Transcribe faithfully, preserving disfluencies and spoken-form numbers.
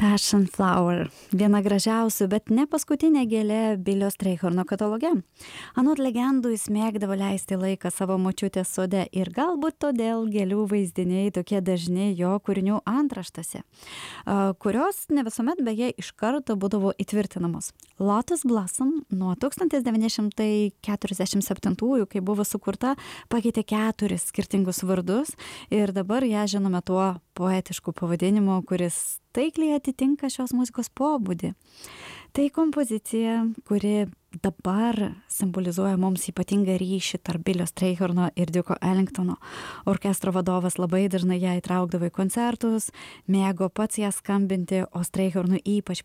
Passion Flower – viena gražiausių, bet ne paskutinė gėlė Bilio Strayhorno kataloge. Anot legendų jis mėgdavo leisti laiką savo močiutės sode ir galbūt todėl gėlių vaizdiniai tokie dažni jo kūrinių antraštose, kurios ne visuomet beje iš karto būdavo įtvirtinamos. Lotus Blossom nuo tūkstantis devyni šimtai keturiasdešimt septintųjų, kai buvo sukurta, pakeitė keturis skirtingus vardus ir dabar ją žinome tuo poetišku pavadinimu, kuris taikliai atitinka šios muzikos pobūdį. Tai kompozicija, kuri dabar simbolizuoja mums ypatingą ryšį tarp Bilio Strayhorno ir Duke'o Ellingtono. Orkestro vadovas labai dažnai ją įtraukdavo į koncertus, mėgo pats ją skambinti, o Strayhornui ypač